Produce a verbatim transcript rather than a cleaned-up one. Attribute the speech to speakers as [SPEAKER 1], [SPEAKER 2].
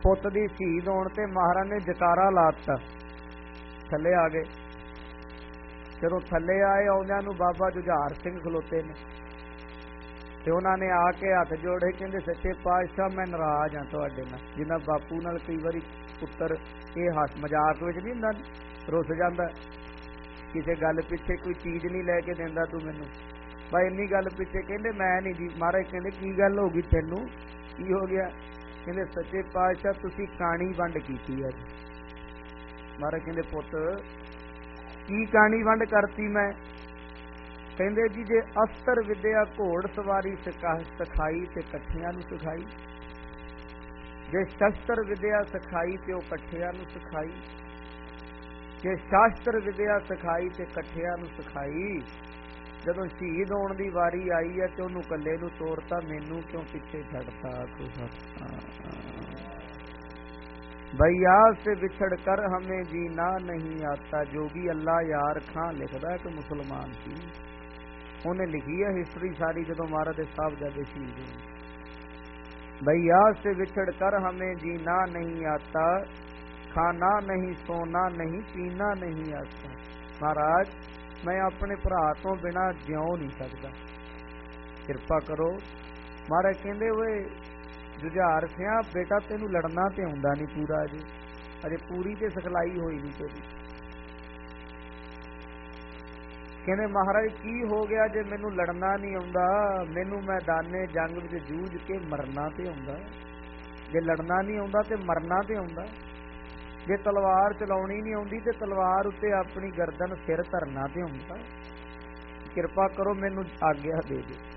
[SPEAKER 1] ਪੁੱਤ ਦੀ ਸ਼ਹੀਦ ਹੋਣ ਤੇ ਮਹਾਰਾਜ ਨੇ ਜਕਾਰਾ ਲਾ ਦਿੱਤਾ, ਥੱਲੇ ਆ ਗਏ। ਜਦੋਂ ਥੱਲੇ ਆਏ ਆਉਂਦਿਆਂ ਨੂੰ ਬਾਬਾ ਜੁਝਾਰ ਸਿੰਘ ਖਲੋਤੇ ਨੇ ਤੇ ਉਹਨਾਂ ਨੇ ਆ ਕੇ ਹੱਥ ਜੋੜੇ, ਕਹਿੰਦੇ ਸੱਚੇ ਪਾਤਸ਼ਾਹ ਮੈਂ ਨਾਰਾਜ਼ ਹਾਂ ਤੁਹਾਡੇ ਨਾਲ। ਜਿੰਨਾ ਬਾਪੂ ਨਾਲ ਕਈ ਵਾਰੀ ਪੁੱਤਰ ਇਹ ਹੱਸ ਮਜ਼ਾਕ ਵਿੱਚ ਨਹੀਂ ਹੁੰਦਾ, ਰੁੱਸ ਜਾਂਦਾ ਕਿਸੇ ਗੱਲ ਪਿੱਛੇ, ਕੋਈ ਚੀਜ਼ ਨਹੀਂ ਲੈ ਕੇ ਦਿੰਦਾ ਤੂੰ ਮੈਨੂੰ, ਬਈ ਇੰਨੀ ਗੱਲ ਪਿੱਛੇ। ਕਹਿੰਦੇ ਮੈਂ ਨਹੀਂ ਜੀ। ਮਹਾਰਾਜ ਕਹਿੰਦੇ ਕੀ ਗੱਲ ਹੋ ਗਈ ਤੈਨੂੰ, ਕੀ ਹੋ ਗਿਆ? ਕਹਿੰਦੇ ਸੱਚੇ ਪਾਤਸ਼ਾਹ ਤੁਸੀਂ ਕਾਣੀ ਵੰਡ ਕੀਤੀ ਹੈ। ਮਹਾਰਾਜ ਕਹਿੰਦੇ ਪੁੱਤ ਕੀ ਕਾਣੀ ਵੰਡ ਕਰਤੀ ਮੈਂ? ਕਹਿੰਦੇ ਜੀ ਜੇ ਅਸਤਰ ਵਿਦਿਆ ਘੋੜ ਸਵਾਰੀ ਸਿਖਾਈ ਤੇ ਇਕੱਠਿਆਂ ਨੂੰ ਸਿਖਾਈ, ਜੇ ਸ਼ਸਤਰ ਵਿਦਿਆ ਸਿਖਾਈ ਤੇ ਉਹ ਇਕੱਠਿਆਂ ਨੂੰ ਸਿਖਾਈ, ਜੇ ਸ਼ਾਸਤਰ ਵਿਦਿਆ ਸਿਖਾਈ ਤੇ ਇਕੱਠਿਆਂ ਨੂੰ ਸਿਖਾਈ, ਜਦੋਂ ਸ਼ਹੀਦ ਹੋਣ ਦੀ ਵਾਰੀ ਆਈ ਹੈ ਤੇ ਉਹਨੂੰ ਇਕੱਲੇ ਨੂੰ ਤੋਰਤਾ, ਮੈਨੂੰ ਕਿਉਂ ਪਿੱਛੇ ਛੱਡਤਾ? भैया से बिछड़ कर हमें जीना नहीं आता। जोगी अल्लाह यार खां लिखदा है कि मुसलमान की, उन्हें लिखी है हिस्टरी सारी जदों महाराज दे साहबजादे शहीद होए। भैया से बिछड़ कर हमें जीना नहीं आता, खाना नहीं सोना नहीं पीना नहीं आता। महाराज मैं अपने भरा तो बिना जिਉ नहीं सकता, किरपा करो। महाराज कहंदे ओए जुझार सिया बेटा तेनू लड़ना ते आउंदा नहीं पूरा, अजे अजे पूरी ते सिखलाई होई नहीं तेरी। कहने महाराज की हो गया जे मैनू लड़ना नहीं आउंदा? मैनू मैदाने जंग विच जूझ के मरना ते आउंदा। जे लड़ना नहीं आउंदा ते मरना ते आउंदा। जे तलवार चलाउणी नहीं आउंदी ते तलवार उत्ते अपनी गर्दन सिर धरना ते आउंदा। किरपा करो मैनू आग्या दे दे।